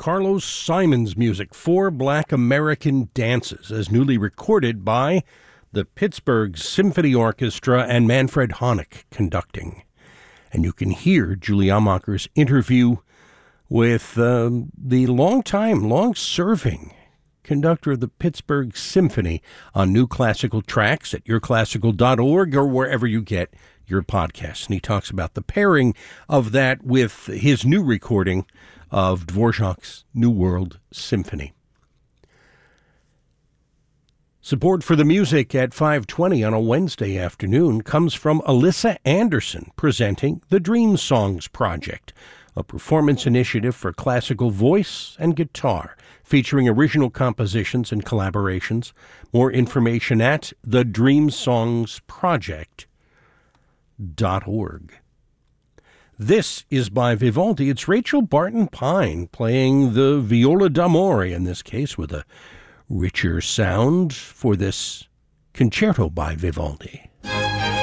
Carlos Simon's music, Four Black American Dances, as newly recorded by the Pittsburgh Symphony Orchestra and Manfred Honeck conducting. And you can hear Julie Amacher's interview with the long-serving conductor of the Pittsburgh Symphony on New Classical Tracks at yourclassical.org or wherever you get your podcasts. And he talks about the pairing of that with his new recording of Dvorak's New World Symphony. Support for the music at 5:20 on a Wednesday afternoon comes from Alyssa Anderson, presenting the Dream Songs Project, a performance initiative for classical voice and guitar, featuring original compositions and collaborations. More information at thedreamsongsproject.org. This is by Vivaldi. It's Rachel Barton Pine playing the viola d'amore, in this case with a richer sound for this concerto by Vivaldi.